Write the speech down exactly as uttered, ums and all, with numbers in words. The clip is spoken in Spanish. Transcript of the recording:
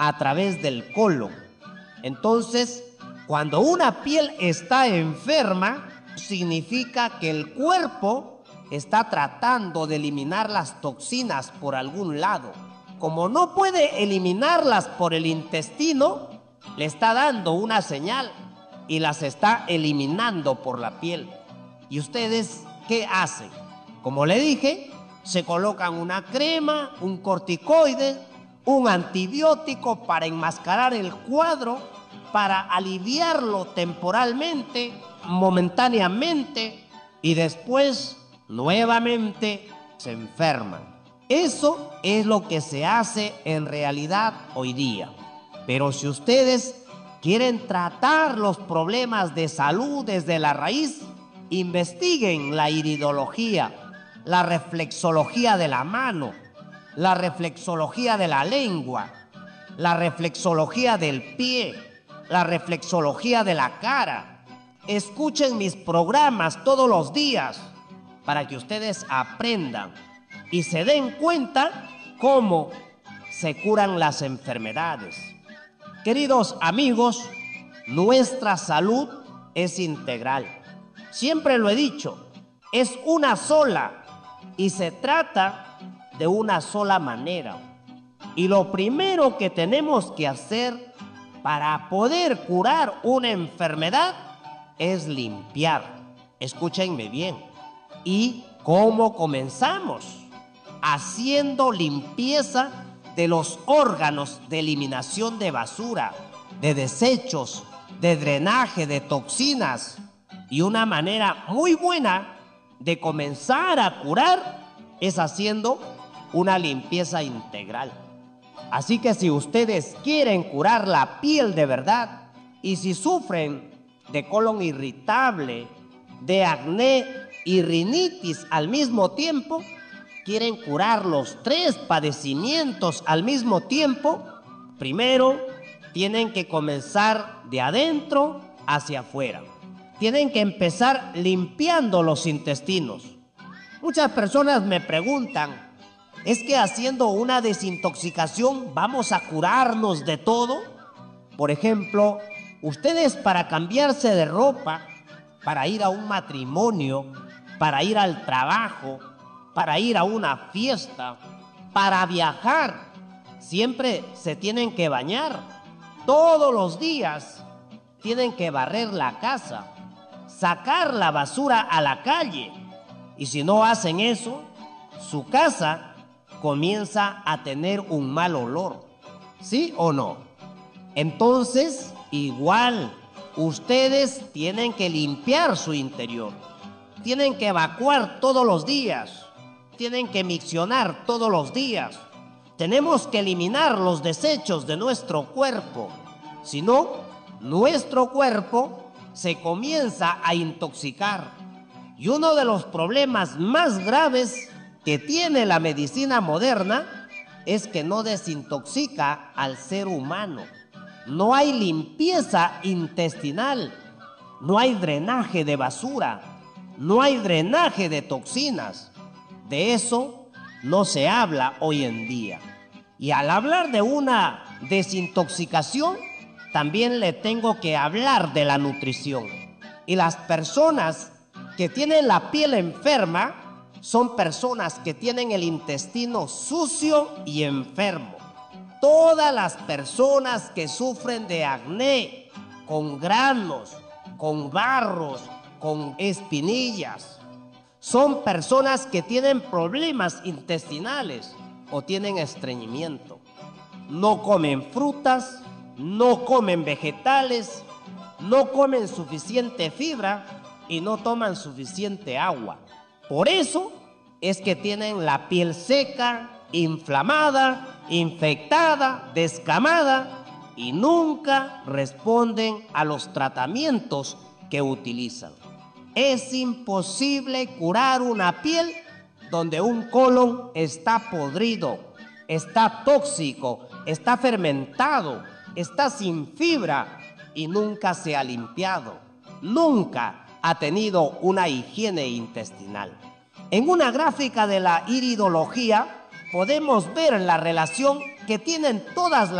a través del colon. Entonces, cuando una piel está enferma, significa que el cuerpo está tratando de eliminar las toxinas por algún lado. Como no puede eliminarlas por el intestino, le está dando una señal y las está eliminando por la piel. ¿Y ustedes qué hacen? Como le dije, se colocan una crema, un corticoide, un antibiótico para enmascarar el cuadro, para aliviarlo temporalmente, momentáneamente, y después nuevamente se enferman. Eso es lo que se hace en realidad hoy día. Pero si ustedes quieren tratar los problemas de salud desde la raíz, investiguen la iridología, la reflexología de la mano, la reflexología de la lengua, la reflexología del pie, la reflexología de la cara. Escuchen mis programas todos los días para que ustedes aprendan y se den cuenta cómo se curan las enfermedades. Queridos amigos, nuestra salud es integral. Siempre lo he dicho, es una sola y se trata de una sola manera. Y lo primero que tenemos que hacer para poder curar una enfermedad es limpiar. Escúchenme bien. ¿Y cómo comenzamos? Haciendo limpieza de los órganos de eliminación de basura, de desechos, de drenaje, de toxinas. Y una manera muy buena de comenzar a curar es haciendo una limpieza integral. Así que si ustedes quieren curar la piel de verdad y si sufren de colon irritable, de acné y rinitis al mismo tiempo, quieren curar los tres padecimientos al mismo tiempo, primero tienen que comenzar de adentro hacia afuera. Tienen que empezar limpiando los intestinos. Muchas personas me preguntan, ¿es que haciendo una desintoxicación vamos a curarnos de todo? Por ejemplo, ustedes para cambiarse de ropa, para ir a un matrimonio, para ir al trabajo, para ir a una fiesta, para viajar, siempre se tienen que bañar. Todos los días tienen que barrer la casa, sacar la basura a la calle. Y si no hacen eso, su casa comienza a tener un mal olor. ¿Sí o no? Entonces, igual, ustedes tienen que limpiar su interior. Tienen que evacuar todos los días. Tienen que miccionar todos los días. Tenemos que eliminar los desechos de nuestro cuerpo. Si no, nuestro cuerpo se comienza a intoxicar. Y uno de los problemas más graves que tiene la medicina moderna es que no desintoxica al ser humano. No hay limpieza intestinal, no hay drenaje de basura, no hay drenaje de toxinas. De eso no se habla hoy en día. Y al hablar de una desintoxicación, también le tengo que hablar de la nutrición. Y las personas que tienen la piel enferma son personas que tienen el intestino sucio y enfermo. Todas las personas que sufren de acné, con granos, con barros, con espinillas, son personas que tienen problemas intestinales o tienen estreñimiento. No comen frutas, no comen vegetales, no comen suficiente fibra y no toman suficiente agua. Por eso es que tienen la piel seca, inflamada, infectada, descamada y nunca responden a los tratamientos que utilizan. Es imposible curar una piel donde un colon está podrido, está tóxico, está fermentado, está sin fibra y nunca se ha limpiado. Nunca ha tenido una higiene intestinal. En una gráfica de la iridología podemos ver la relación que tienen todas las